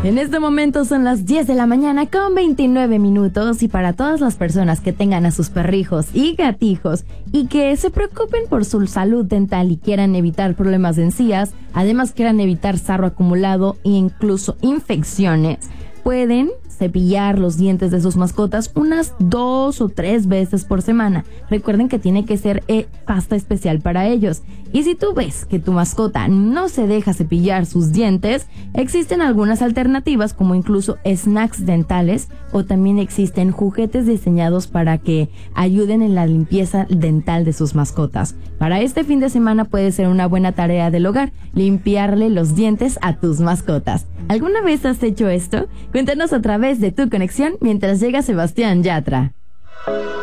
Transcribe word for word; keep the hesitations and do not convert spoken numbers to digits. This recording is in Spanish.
En este momento son las diez de la mañana con veintinueve minutos y para todas las personas que tengan a sus perrijos y gatijos y que se preocupen por su salud dental y quieran evitar problemas de encías, además quieran evitar sarro acumulado e incluso infecciones, pueden cepillar los dientes de sus mascotas unas dos o tres veces por semana. Recuerden que tiene que ser eh, pasta especial para ellos. Y si tú ves que tu mascota no se deja cepillar sus dientes, existen algunas alternativas como incluso snacks dentales o también existen juguetes diseñados para que ayuden en la limpieza dental de sus mascotas. Para este fin de semana puede ser una buena tarea del hogar, limpiarle los dientes a tus mascotas. ¿Alguna vez has hecho esto? Cuéntanos a través de tu conexión mientras llega Sebastián Yatra.